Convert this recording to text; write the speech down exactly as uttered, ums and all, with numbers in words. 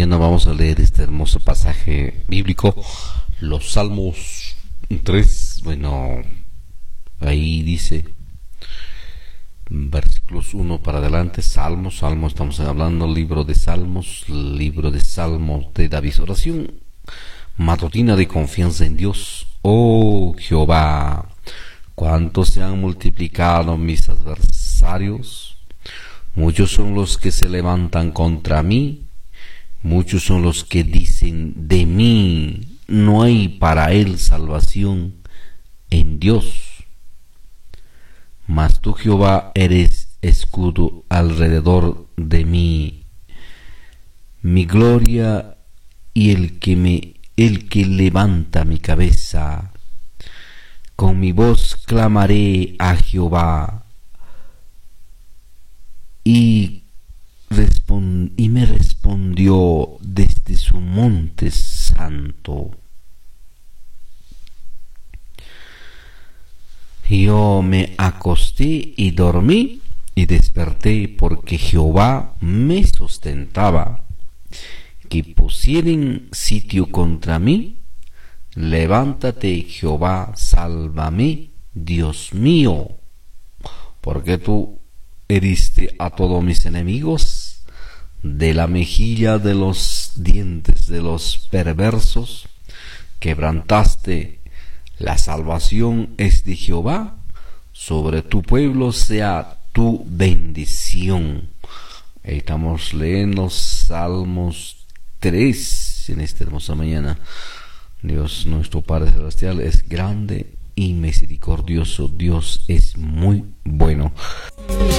mañana vamos a leer este hermoso pasaje bíblico, los Salmos tres. Bueno, ahí dice, versículos uno para adelante, Salmos, Salmos, estamos hablando, libro de Salmos, libro de Salmos de David, oración matutina de confianza en Dios. Oh Jehová, cuántos se han multiplicado mis adversarios, muchos son los que se levantan contra mí, muchos son los que dicen de mí, no hay para él salvación en Dios. Mas tú, Jehová, eres escudo alrededor de mí, mi gloria y el que me, el que levanta mi cabeza. Con mi voz clamaré a Jehová, y, respond, y me respondió desde su monte santo. Yo me acosté y dormí, y desperté porque Jehová me sustentaba. Que pusieren sitio contra mí, levántate, Jehová, sálvame, Dios mío, porque tú heriste a todos mis enemigos, de la mejilla de los dientes de los perversos, quebrantaste. La salvación es de Jehová, sobre tu pueblo sea tu bendición. Estamos leyendo Salmos tres en esta hermosa mañana. Dios nuestro Padre Celestial es grande y misericordioso. Dios es muy bueno.